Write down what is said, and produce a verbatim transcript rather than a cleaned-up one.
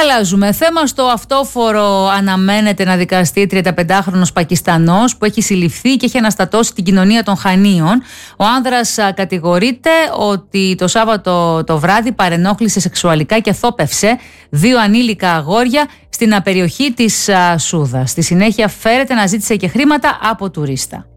Αλλάζουμε θέμα. Στο αυτόφορο αναμένεται να δικαστεί τριανταπεντάχρονος Πακιστανός που έχει συλληφθεί και έχει αναστατώσει την κοινωνία των Χανίων. Ο άνδρας κατηγορείται ότι το Σάββατο το βράδυ παρενόχλησε σεξουαλικά και θόπευσε δύο ανήλικα αγόρια στην περιοχή της Σούδας. Στη συνέχεια φέρεται να ζήτησε και χρήματα από τουρίστα.